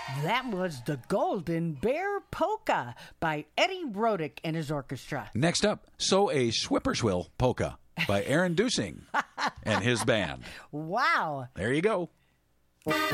That was the Golden Bear Polka by Eddie Rodick and his orchestra. Next up, So a Swipperswill Polka by Aaron Dusing and his band. Wow. There you go.